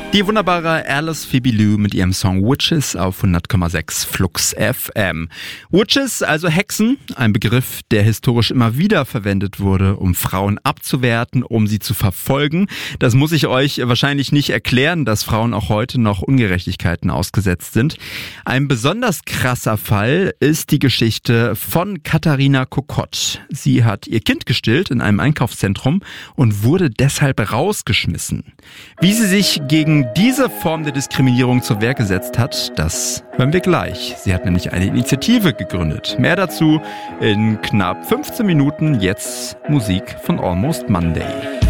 Die wunderbare Alice Phoebe Lou mit ihrem Song Witches auf 100,6 Flux FM. Witches, also Hexen, ein Begriff, der historisch immer wieder verwendet wurde, um Frauen abzuwerten, um sie zu verfolgen. Das muss ich euch wahrscheinlich nicht erklären, dass Frauen auch heute noch Ungerechtigkeiten ausgesetzt sind. Ein besonders krasser Fall ist die Geschichte von Katharina Kokott. Sie hat ihr Kind gestillt in einem Einkaufszentrum und wurde deshalb rausgeschmissen. Wie sie sich gegen diese Form der Diskriminierung zur Wehr gesetzt hat, das hören wir gleich. Sie hat nämlich eine Initiative gegründet. Mehr dazu in knapp 15 Minuten. Jetzt Musik von Almost Monday.